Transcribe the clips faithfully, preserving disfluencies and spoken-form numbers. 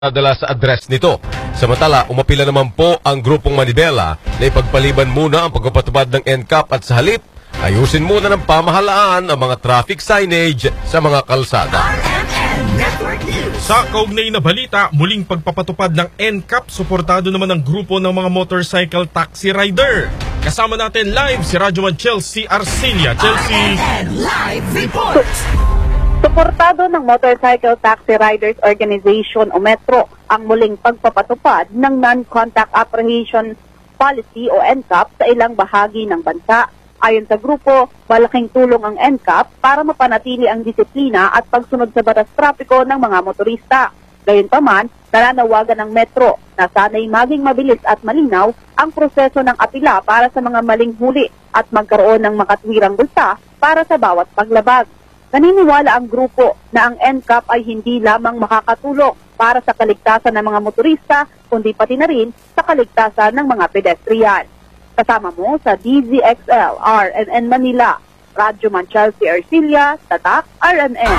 Nadala sa address nito. Samantala, umapila naman po ang grupong Manibela na ipagpaliban muna ang pagpapatupad ng N C A P at sa halip, ayusin muna ng pamahalaan ang mga traffic signage sa mga kalsada. Sa kaugnay na balita, muling pagpapatupad ng N C A P, suportado naman ng grupo ng mga motorcycle taxi rider. Kasama natin live si Radyoman Chelsea Arcilia. Chelsea! Live report! Suportado ng Motorcycle Taxi Riders Organization o Metro ang muling pagpapatupad ng Non-Contact Apprehension Policy o N C A P sa ilang bahagi ng bansa. Ayon sa grupo, malaking tulong ang N C A P para mapanatili ang disiplina at pagsunod sa batas trapiko ng mga motorista. Gayunpaman, nananawagan ng Metro na sana'y maging mabilis at malinaw ang proseso ng apila para sa mga maling huli at magkaroon ng makatwirang bulsa para sa bawat paglabag. Naniniwala ang grupo na ang N C A P ay hindi lamang makakatulong para sa kaligtasan ng mga motorista, kundi pati na rin sa kaligtasan ng mga pedestrian. Kasama mo sa D Z X L R N N Manila, Radyoman Chelsea Arcilia, Tatak R N N.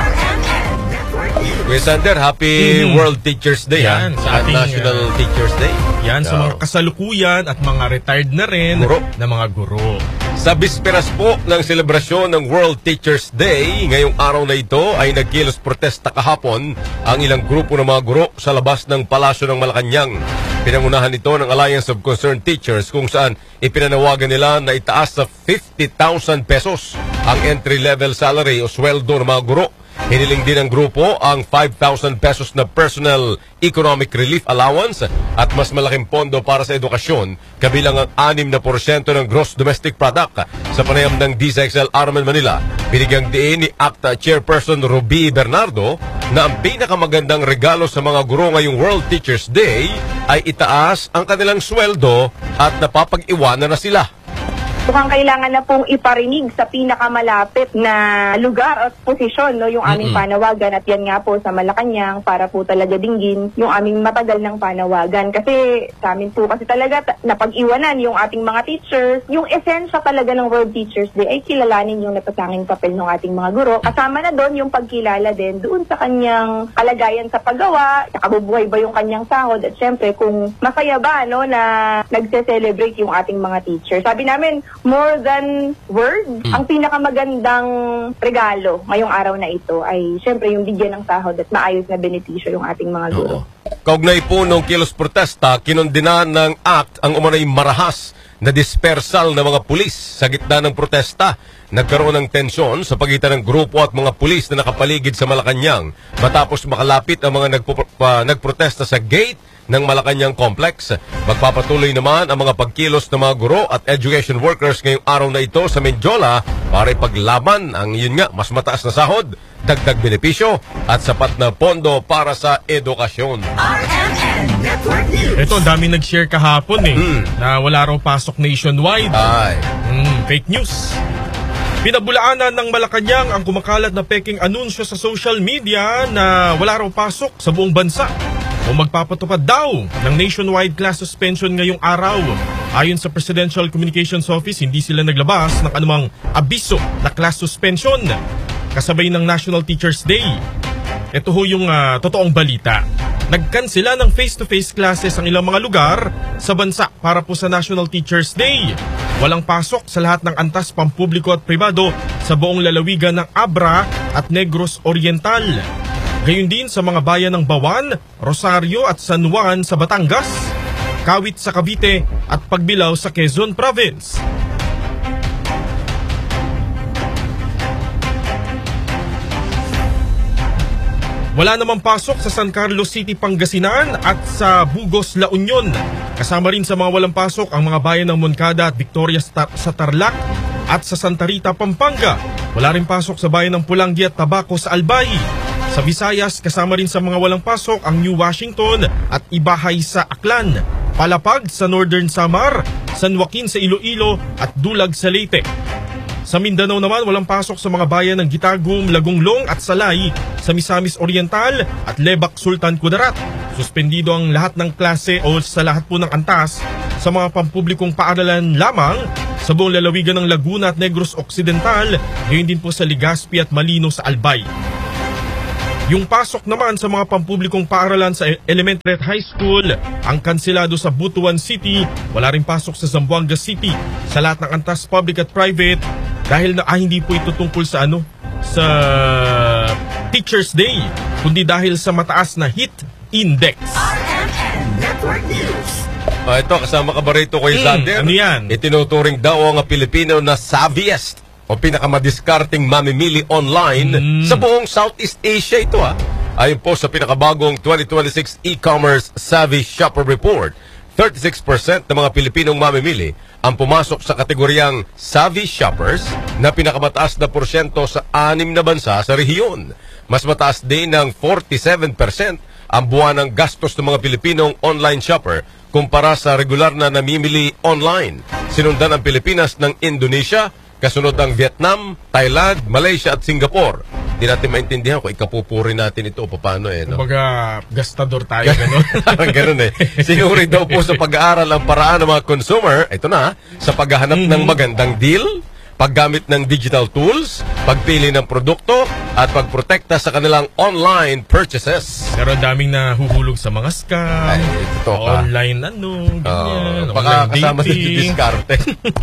Kuya Sander, happy Mm-hmm. World Teachers Day, Yan, ha? sa At ating, National uh, Teachers Day. Yan, sa So, mga kasalukuyan at mga retired na rin Guro. na mga guro. Sa bisperas po ng selebrasyon ng World Teachers Day, ngayong araw na ito ay nagkilos protesta kahapon ang ilang grupo ng mga guro sa labas ng Palasyo ng Malacanang. Pinangunahan ito ng Alliance of Concerned Teachers kung saan ipinanawagan nila na itaas sa fifty thousand pesos ang entry-level salary o sweldo ng mga guro. Hiniling din ng grupo ang five thousand pesos na personal economic relief allowance at mas malaking pondo para sa edukasyon, kabilang ang six na porsyento ng gross domestic product. Sa panayam ng D Z X L Arman Manila, binigyang diin ni A C T A Chairperson Ruby Bernardo na ang pinakamagandang regalo sa mga guro ngayong World Teachers Day ay itaas ang kanilang sweldo at napapag-iwanan na sila. Mukhang kailangan na pong iparinig sa pinakamalapit na lugar at posisyon, no, yung aming Mm-mm. panawagan, at yan nga po sa Malacanang para po talaga dinggin yung aming matagal ng panawagan. Kasi sa amin po kasi talaga ta- napag-iwanan yung ating mga teachers. Yung esensya talaga ng World Teachers Day ay kilalanin yung napasanging papel ng ating mga guro. Kasama na doon yung pagkilala din doon sa kanyang kalagayan sa paggawa, kabubuhay ba yung kanyang sahod, at syempre kung masaya ba, no, na nagse-celebrate yung ating mga teachers. Sabi namin, more than word, mm. ang pinakamagandang regalo ngayong araw na ito ay syempre yung bigyan ng sahod at maayos na benepisyo yung ating mga guro. Kaugnay po nung kilos protesta, kinondena ng A C T ang umunay marahas na dispersal ng mga pulis sa gitna ng protesta. Nagkaroon ng tensyon sa pagitan ng grupo at mga pulis na nakapaligid sa Malacanang matapos makalapit ang mga nagpo- uh, nagprotesta sa gate ng Malacanang Complex. Magpapatuloy naman ang mga pagkilos ng mga guro at education workers ngayong araw na ito sa Menjola para ipaglaban ang yun nga mas mataas na sahod, dagdag benepisyo at sapat na pondo para sa edukasyon. Ito, ang dami nag-share kahapon eh, Mm. na wala raw pasok nationwide. Ay, Mm, fake news. Pinabulaanan ng Malacanang ang kumakalat na peking anunsyo sa social media na wala raw pasok sa buong bansa o magpapatupad daw ng nationwide class suspension ngayong araw. Ayon sa Presidential Communications Office, hindi sila naglabas ng anumang abiso na class suspension kasabay ng National Teachers Day. Ito ho yung uh, totoong balita. Nagkansela ng face-to-face classes ang ilang mga lugar sa bansa para po sa National Teachers Day. Walang pasok sa lahat ng antas pampubliko at pribado sa buong lalawigan ng Abra at Negros Oriental. Gayon din sa mga bayan ng Bawan, Rosario at San Juan sa Batangas, Kawit sa Cavite at Pagbilao sa Quezon Province. Wala namang pasok sa San Carlos City, Pangasinan at sa Bugos, La Union. Kasama rin sa mga walang pasok ang mga bayan ng Moncada at Victoria sa Tarlac at sa Santa Rita, Pampanga. Wala rin pasok sa bayan ng Pulangi at Tabaco sa Albay. Sa Visayas, kasama rin sa mga walang pasok ang New Washington at Ibahay sa Aklan, Palapag sa Northern Samar, San Joaquin sa Iloilo at Dulag sa Leyte. Sa Mindanao naman, walang pasok sa mga bayan ng Gitagum, Lagunglong at Salay sa Misamis Oriental at Lebac, Sultan Kudarat. Suspendido ang lahat ng klase o sa lahat po ng antas sa mga pampublikong paaralan lamang sa buong lalawigan ng Laguna at Negros Occidental, ngayon din po sa Legazpi at Malino sa Albay. Yung pasok naman sa mga pampublikong paaralan sa elementary at high school, ang kansilado sa Butuan City, wala rin pasok sa Zamboanga City. Sa lahat ng antas public at private, dahil na ah, hindi po ito tungkol sa ano, sa Teachers Day, kundi dahil sa mataas na heat index. R M N Network News. Ah, ito, kasama ka ba rito, Kuya Hmm, Zander? ano yan? Itinuturing daw ang Pilipino na savviest o pinakamadiskarting mamimili online Mm. sa buong Southeast Asia ito ha. Ayon po sa pinakabagong twenty twenty-six E-Commerce Savvy Shopper Report, thirty-six percent ng mga Pilipinong mamimili ang pumasok sa kategoryang Savvy Shoppers na pinakamataas na porsyento sa anim na bansa sa rehiyon. Mas mataas din ng forty-seven percent ang buwan ng gastos ng mga Pilipinong online shopper kumpara sa regular na namimili online. Sinundan ang Pilipinas ng Indonesia, kasunod ang Vietnam, Thailand, Malaysia at Singapore. Hindi natin maintindihan kung ikapupuri natin ito o paano eh. No? Kumbaga, gastador tayo, gano'n. Parang ganun eh. Sinuri daw po sa pag-aaral ang paraan ng mga consumer, ito na, sa paghahanap Mm-hmm. ng magandang deal, paggamit ng digital tools, pagpili ng produkto, at pagprotekta sa kanilang online purchases. Pero ang daming nahuhulog sa mga scam, Ay, ito pa. online ano, ganyan, Uh, baka online kasama sa dating. diskarte.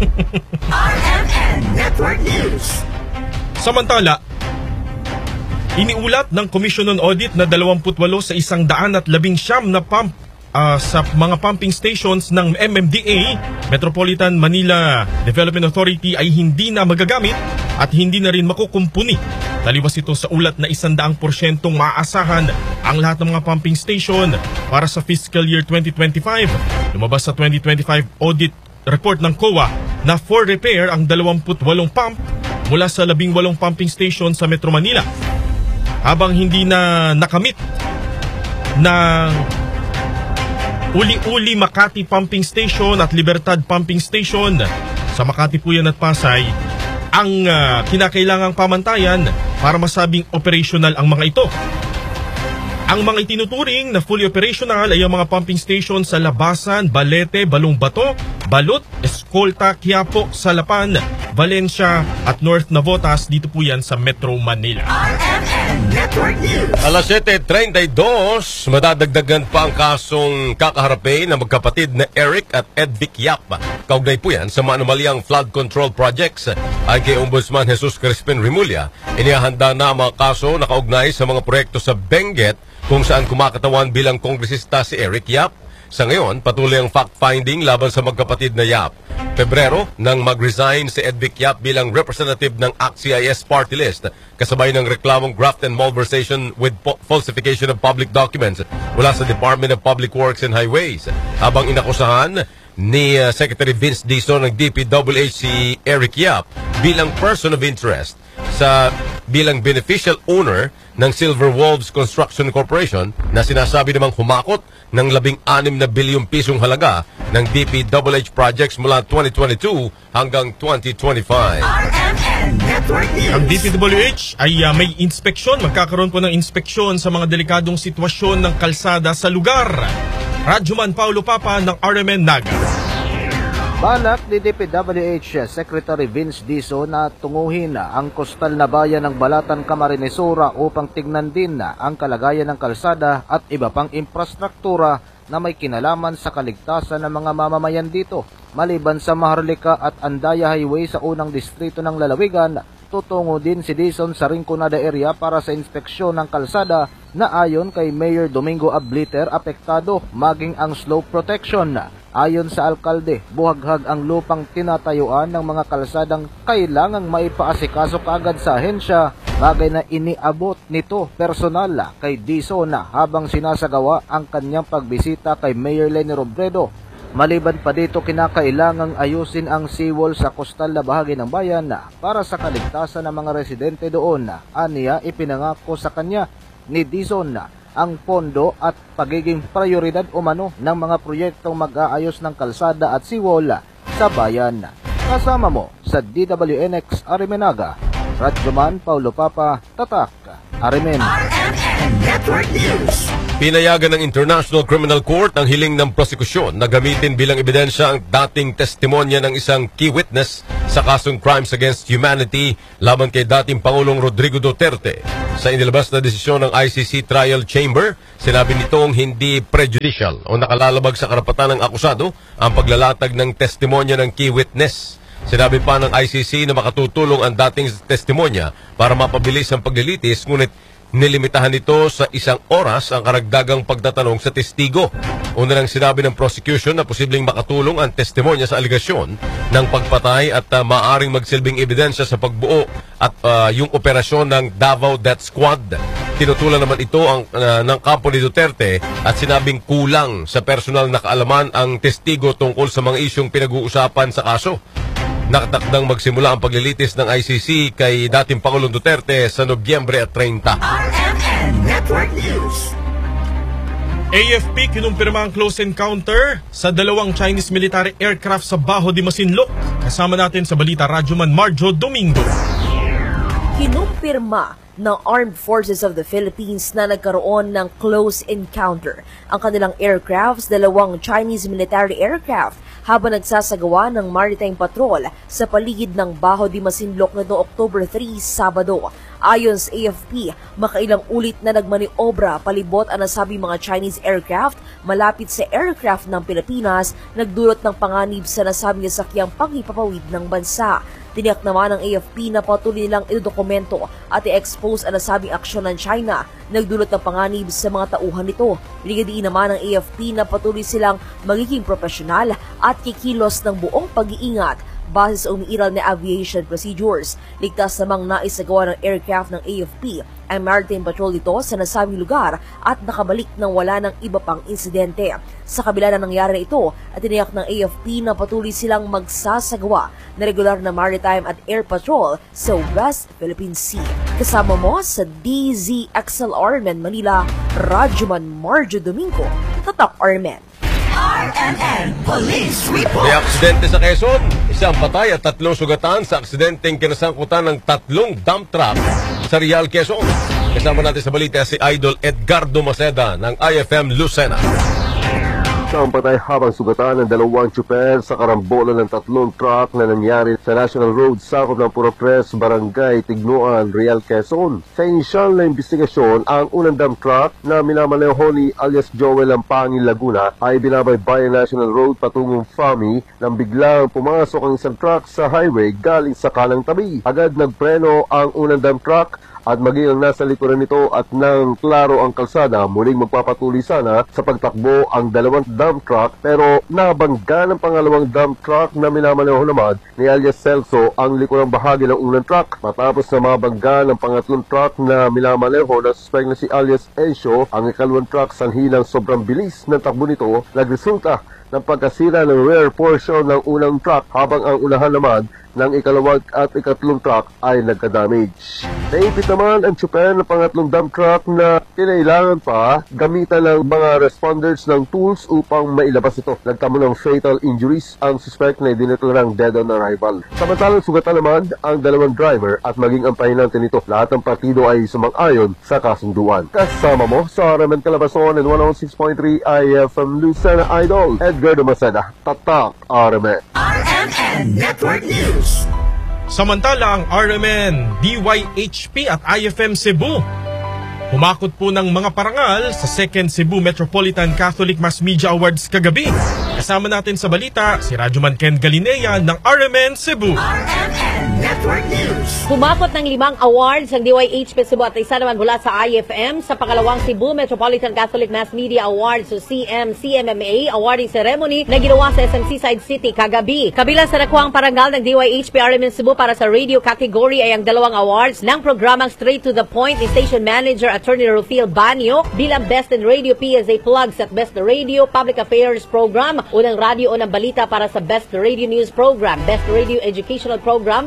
R M N Network News. Samantala, iniulat ng Commission on Audit na dalawampu't-walo sa isang daan at labing siyam na pump ah, sa mga pumping stations ng M M D A, Metropolitan Manila Development Authority, ay hindi na magagamit at hindi na rin makukumpuni. Taliwas ito sa ulat na isandaang porsyentong maaasahan ang lahat ng mga pumping station para sa fiscal year twenty twenty-five. Lumabas sa twenty twenty-five audit report ng C O A na for repair ang dalawampu't-walong pump mula sa labing walong pumping station sa Metro Manila. Habang hindi na nakamit ng Uli-Uli Makati Pumping Station at Libertad Pumping Station sa Makati po yan at Pasay ang uh, kinakailangang pamantayan para masabing operational ang mga ito. Ang mga itinuturing na fully operational ay ang mga pumping station sa Labasan, Balete, Balong Bato, Balot, Escolta, Quiapo, Salapan, Valencia at North Navotas. Dito po yan sa Metro Manila. R M N Network News. Alas siyete treinta y dos, madadagdagan pa ang kasong kakaharapin ng magkapatid na Eric at Edvic Yap. Kaugnay po yan sa mga anomalyang flood control projects. Ay kay Ombudsman Jesus Crispin Rimulya, inihahanda na ang mga kaso na kaugnay sa mga proyekto sa Benguet kung saan kumakatawan bilang kongresista si Eric Yap. Sa ngayon, patuloy ang fact-finding laban sa magkapatid na Yap. Pebrero, nang mag-resign si Edvic Yap bilang representative ng A C C I S party list, kasabay ng reklamong graft and malversation with po- falsification of public documents mula sa Department of Public Works and Highways. Habang inakusahan ni uh, Secretary Vince Dizon ng D P W H si Eric Yap bilang person of interest sa bilang beneficial owner ng Silver Wolves Construction Corporation na sinasabi namang humakot ng labing anim na bilyong pisong halaga ng D P W H projects mula twenty twenty-two hanggang twenty twenty-five. R M N Network News. Ang D P W H ay uh, may inspeksyon, magkakaroon po ng inspeksyon sa mga delikadong sitwasyon ng kalsada sa lugar. Radyoman Paulo Papa ng R M N Naga. Balak ni D P W H Secretary Vince Dizon na tunguhin ang kostal na bayan ng Balatan, Camarines Sur upang tignan din ang kalagayan ng kalsada at iba pang infrastruktura na may kinalaman sa kaligtasan ng mga mamamayan dito. Maliban sa Maharlika at Andaya Highway sa unang distrito ng Lalawigan, tutungo din si Dizon sa Rinconada area para sa inspeksyon ng kalsada na ayon kay Mayor Domingo Abliter apektado maging ang slope protection. Ayon sa alkalde, buhaghag ang lupang tinatayuan ng mga kalsadang kailangang maipaasikaso kaagad sa ahensya, bagay na iniabot nito personal kay Dizon habang sinasagawa ang kanyang pagbisita kay Mayor Leni Robredo. Maliban pa dito, kinakailangang ayusin ang seawall sa kostal na bahagi ng bayan para sa kaligtasan ng mga residente doon. Aniya, ipinangako sa kanya ni Dizon ang pondo at pagiging prioridad umano ng mga proyektong mag-aayos ng kalsada at seawall sa bayan. Kasama mo sa D W N X Arimenaga, Radyoman Paulo Papa, Tatak, Arimen. R M N Network News. Pinayagan ng International Criminal Court ang hiling ng prosekusyon na gamitin bilang ebidensya ang dating testimonya ng isang key witness sa kasong Crimes Against Humanity laban kay dating Pangulong Rodrigo Duterte. Sa inilabas na desisyon ng I C C Trial Chamber, sinabi nitong hindi prejudicial o nakalalabag sa karapatan ng akusado ang paglalatag ng testimonya ng key witness. Sinabi pa ng I C C na makatutulong ang dating testimonya para mapabilis ang paglilitis, ngunit nilimitahan nito sa isang oras ang karagdagang pagtatanong sa testigo. Una nang sinabi ng prosecution na posibleng makatulong ang testimonya sa aligasyon ng pagpatay at uh, maaaring magsilbing ebidensya sa pagbuo at uh, yung operasyon ng Davao Death Squad. Tinutulan naman ito ang, uh, ng kampo ni Duterte at sinabing kulang sa personal na kaalaman ang testigo tungkol sa mga isyong pinag-uusapan sa kaso. Nakatakdang magsimula ang paglilitis ng I C C kay dating Pangulong Duterte sa Nobyembre at thirty. R M N Network News. A F P kinumpirma ang close encounter sa dalawang Chinese military aircraft sa Bajo de Masinloc. Kasama natin sa balita, Radyoman Marjo Domingo. Kinumpirma ng Armed Forces of the Philippines na nagkaroon ng close encounter ang kanilang aircrafts, dalawang Chinese military aircraft, habang nagsasagawa ng maritime patrol sa paligid ng Bajo de Masinloc noong October three, Sabado. Ayon sa A F P, makailang ulit na nagmaniobra palibot ang nasabing mga Chinese aircraft malapit sa aircraft ng Pilipinas, nagdulot ng panganib sa nasabing sasakyang panghipapawid ng bansa. Tiniyak naman ng A F P na patuloy nilang idodokumento at i-expose ang nasabing aksyon ng China, nagdulot ng panganib sa mga tauhan nito. Binigadiin naman ng A F P na patuloy silang magiging profesional at kikilos ng buong pag-iingat base sa umiiral na aviation procedures. Ligtas namang naisagawa ng aircraft ng A F P ang maritime patrol dito sa nasabing lugar at nakabalik nang wala ng iba pang insidente. Sa kabila na nangyari na ito, at tiniyak ng A F P na patuloy silang magsasagawa na regular na maritime at air patrol sa West Philippine Sea. Kasama mo sa D Z X L R M N Manila, Radyoman Marjo Domingo, Tatak R M N. R M N Police Report. May aksidente sa Quezon, isang patay at tatlong sugatan sa aksidenteng kinasangkutan ng tatlong dump truck sa Real, Quezon. Kasama natin sa balita si Idol Edgardo Maceda ng I F M Lucena. Isang patay habang sugatan ng dalawang tsuper sa karambola ng tatlong truck na nangyari sa National Road sakop ng Purokres, Barangay Tignuan, Real, Quezon. Sa inisyal na investigasyon, ang unang dump truck na minamaneho ni alias Joel Lampangin, Laguna ay binabaybay ang National Road patungong Fami nang biglang pumasok ang isang truck sa highway galing sa kanang tabi. Agad nagpreno ang unang dump truck at maging ang nasa likuran nito at nang klaro ang kalsada, muling magpapatuloy sana sa pagtakbo ang dalawang dump truck, pero nabangga ng pangalawang dump truck na minamaneho naman ni alias Celso ang likurang bahagi ng unang truck. Matapos na mabangga ng pangatlong truck na minamaneho na suspect na si alias Encio, ang ikalawang truck sanghilang sobrang bilis ng takbo nito, nagresulta ng pagkasira ng rear portion ng unang truck, habang ang unahan naman ng ikalawang at ikatlong truck ay nagka-damage. Naipit naman ang tsuper ng pangatlong dump truck na kinailangan pa gamitan ng mga responders ng tools upang mailabas ito. Nagtamo ng fatal injuries ang suspect na idineklarang dead on arrival. Samantalang sugatan naman ang dalawang driver at maging ang pahinante nito. Lahat ng partido ay sumang-ayon sa kasunduan. Kasama mo sa R M N Calabarzon and one oh six point three I F M Lucena, Idol Edgardo Maceda, Tatak R M N. R M N Network News. Samantala, ang R M N, D Y H P at I F M Cebu humakot po ng mga parangal sa second Cebu Metropolitan Catholic Mass Media Awards kagabi. Kasama natin sa balita si Radyoman Ken Galinea ng R M N Cebu. R M N Network News. Humakot ng limang awards ang D Y H P Cebu at isa naman mula sa I F M sa pangalawang Cebu Metropolitan Catholic Mass Media Awards o C M C M M A awarding ceremony na ginawa sa S M C Side City kagabi. Kabilang sa nakuhang parangal ng D Y H P R M N Cebu para sa radio category ay ang dalawang awards ng programang Straight to the Point ni Station Manager Attorney Rufil Banyo bilang Best in Radio P S A Plugs at Best Radio Public Affairs Program, unang radio o ng balita para sa Best Radio News Program, Best Radio Educational Program para sa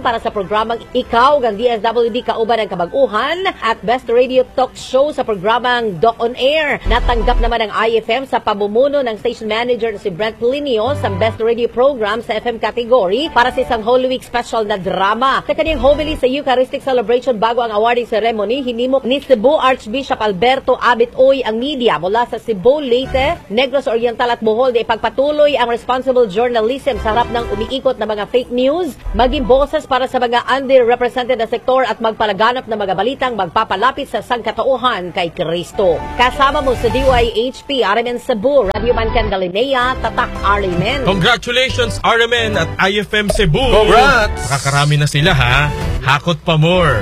programang Ikaw ng D S W D Kauban ng Kabag-uhan at Best Radio Talk Show sa programang Doc on Air. Natanggap naman ang I F M sa pamumuno ng station manager na si Brent Linio sa Best Radio Program sa F M category para sa isang Holy Week special na drama. Sa kanyang homily sa Eucharistic Celebration bago ang awarding ceremony, hinimok ni Cebu Archbishop Alberto Abit-Oy ang media mula sa Cebu, Leyte, Negros Oriental at Bohol na ipagpatuloy ang responsible journalism sa harap ng umiikot na mga fake news, maging boses para sa mga underrepresented na sektor at magpalaganap ng mga balitang magpapalapit sa sangkatauhan kay Kristo. Kasama mo sa D Y H P, R M N Cebu, Radio Man Candalinea, Tatak R M N. Congratulations R M N at I F M Cebu. Congrats! Nakakarami na sila ha. Hakot pa more.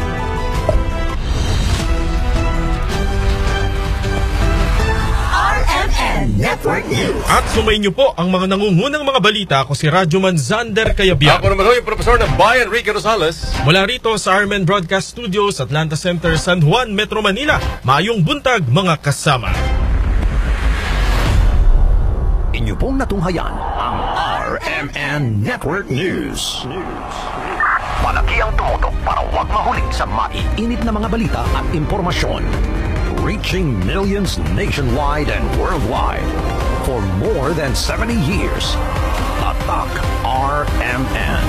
Network News. At sumayin niyo po ang mga nangungunang mga balita. Ako si Radyo Man Zander Cayabyab. Ako naman ho yung Profesor ng Bayan, Ricky Rosales. Mula rito sa R M N Broadcast Studios, Atlanta Center, San Juan, Metro Manila. Mayong buntag mga kasama. Inyo pong natunghayan ang R M N Network News. Malaki ang tumutok para huwag mahuling sa maiinit na mga balita at impormasyon. Reaching millions nationwide and worldwide for more than seventy years. Tatak R M N.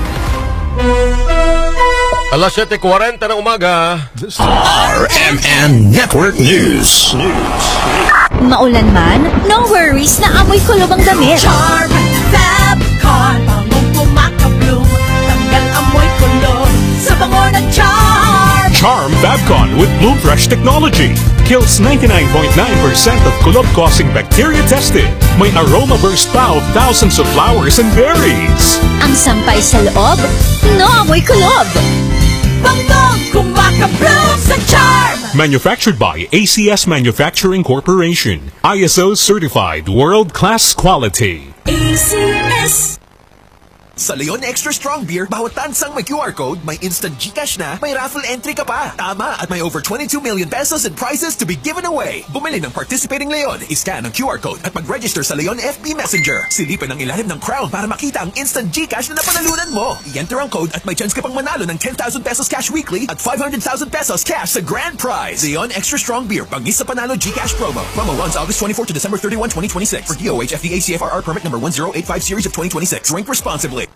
Alas siyete kuwarenta ng umaga. R M N Network News. News. Maulan man, no worries na amoy kulob ang damit. Charm Fabcon, bangong pumakabloom, tanggal amoy kulob sa bango ng Charm. Charm Fabcon with Bloom Fresh technology kills ninety-nine point nine percent of kulob-causing bacteria tested. May aroma burst pa of thousands of flowers and berries. Ang sampay sa loob, no amoy kulob. Bangong kumakabloom sa Charm. Manufactured by A C S Manufacturing Corporation. I S O certified world-class quality. A C S. Sa Leon Extra Strong Beer, bawat tansang may Q R code, may instant GCash na, may raffle entry ka pa. Tama, at may over twenty-two million pesos in prizes to be given away. Bumili ng participating Leon, iscan ang Q R code at mag-register sa Leon F B Messenger. Silipin ang ilalim ng crown para makita ang instant GCash na napanalunan mo. I-enter ang code at may chance ka pang manalo ng ten thousand pesos cash weekly at five hundred thousand pesos cash sa grand prize. Leon Extra Strong Beer, bangis sa panalo GCash promo. Promo runs August twenty-fourth to December thirty-first, twenty twenty-six. For D O H F D A C F R R permit number one zero eight five series of twenty twenty-six. Drink responsibly.